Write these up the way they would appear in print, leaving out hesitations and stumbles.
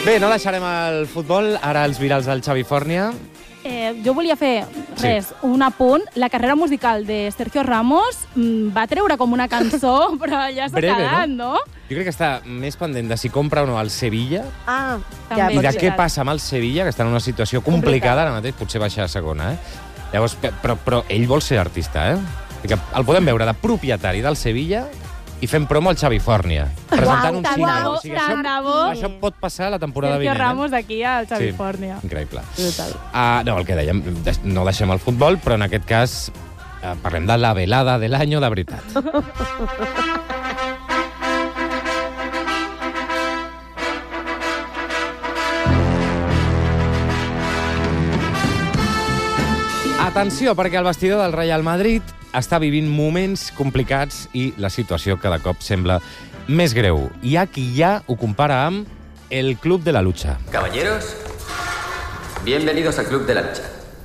Bé, no deixarem el futbol, ara els virals del Xavi Fórnia. Jo volia fer, un apunt. La carrera musical de Sergio Ramos va treure com una cançó, però ja s'ha quedat, no? Jo crec que està més pendent de si compra o no el Sevilla També. i de què passa amb el Sevilla, que està en una situació complicada ara mateix, potser baixar a segona, Llavors, però ell vol ser artista, El podem veure de propietari del Sevilla i fent promo al Xavi Fórnia, presentant un single. O sigui, això pot passar la temporada vinent. Sergio Ramos aquí al Xavi Fórnia. Increïble. No, el que dèiem, no deixem el futbol, però en aquest cas parlem de la velada de l'any de veritat. Atenció, perquè el vestidor del Real Madrid està vivint moments complicats i la situació cada cop sembla més greu. Hi ha qui ja ho compara amb el Club de la Lucha. Caballeros, bienvenidos al Club de la Lucha.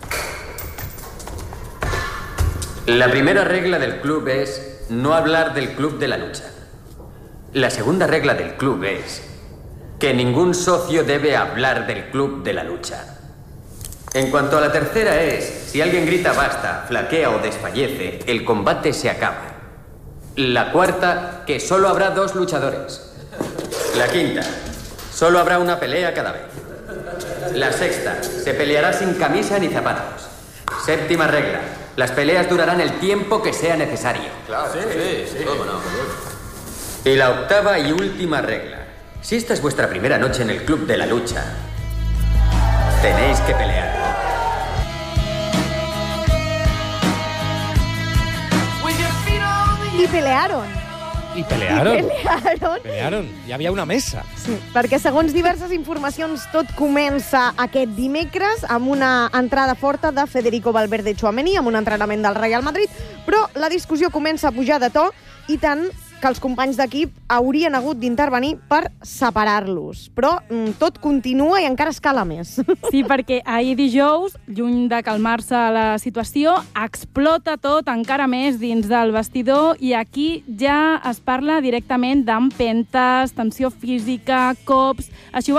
La primera regla del club es no hablar del Club de la Lucha. La segunda regla del club es que ningún socio debe hablar del Club de la Lucha. En cuanto a la tercera es, si alguien grita basta, flaquea o desfallece, el combate se acaba. La cuarta, que solo habrá 2 luchadores. La quinta, solo habrá una pelea cada vez. La sexta, se peleará sin camisa ni zapatos. Séptima regla, las peleas durarán el tiempo que sea necesario. Claro, sí. ¿Cómo no? Y la octava y última regla, si esta es vuestra primera noche en el Club de la Lucha, tenéis que pelear. I pelearon. Pelearon. Hi havia una mesa. Sí, perquè segons diverses informacions tot comença aquest dimecres amb una entrada forta de Federico Valverde Tchouaméni, amb un entrenament del Real Madrid, però la discussió comença a pujar de to i tant que els companys d'equip haurien hagut d'intervenir per separar-los. Però tot continua i encara escala més. Sí, perquè ahir dijous, lluny de calmar-se la situació, explota tot encara més dins del vestidor i aquí ja es parla directament d'empentes, tensió física, cops... Així ho